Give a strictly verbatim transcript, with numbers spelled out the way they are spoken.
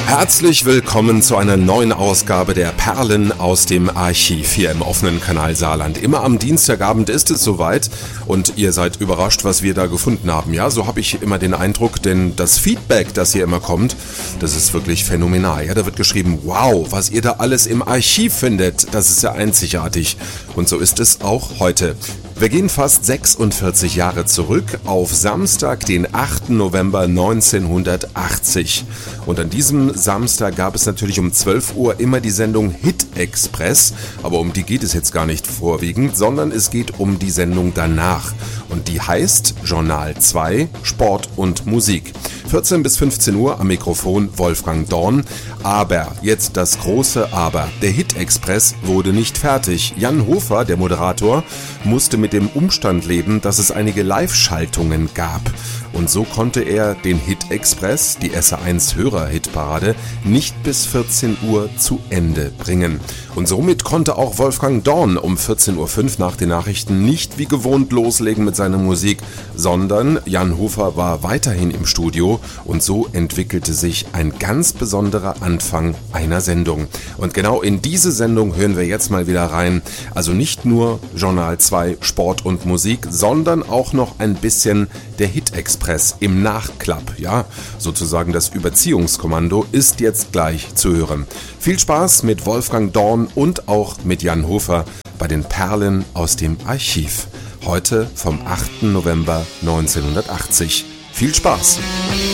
Herzlich willkommen zu einer neuen Ausgabe der Perlen aus dem Archiv hier im offenen Kanal Saarland. Immer am Dienstagabend ist es soweit und ihr seid überrascht, was wir da gefunden haben. Ja, so habe ich immer den Eindruck, denn das Feedback, das hier immer kommt, das ist wirklich phänomenal. Ja, da wird geschrieben, wow, was ihr da alles im Archiv findet, das ist ja einzigartig. Und so ist es auch heute. Wir gehen fast sechsundvierzig Jahre zurück auf Samstag, den achten November neunzehnhundertachtzig. Und an diesem Samstag gab es natürlich um zwölf Uhr immer die Sendung Hit Express, aber um die geht es jetzt gar nicht vorwiegend, sondern es geht um die Sendung danach. Und die heißt Journal zwei, Sport und Musik. vierzehn bis fünfzehn Uhr am Mikrofon Wolfgang Dorn. Aber, jetzt das große Aber, der Hit Express wurde nicht fertig. Jan Hofer, der Moderator, musste mit dem Umstand leben, dass es einige Live-Schaltungen gab. Und so konnte er den Hit Express, die S R eins Hörer-Hitparade, nicht bis vierzehn Uhr zu Ende bringen. Und somit konnte auch Wolfgang Dorn um vierzehn Uhr fünf nach den Nachrichten nicht wie gewohnt loslegen mit seiner Musik, sondern Jan Hofer war weiterhin im Studio und so entwickelte sich ein ganz besonderer Anfang einer Sendung. Und genau in diese Sendung hören wir jetzt mal wieder rein. Also nicht nur Journal zwei, Sport und Musik, sondern auch noch ein bisschen der Hit Express im Nachklapp. Ja, sozusagen das Überziehungskommando ist jetzt gleich zu hören. Viel Spaß mit Wolfgang Dorn und auch mit Jan Hofer bei den Perlen aus dem Archiv. Heute vom achten November neunzehnhundertachtzig. Viel Spaß!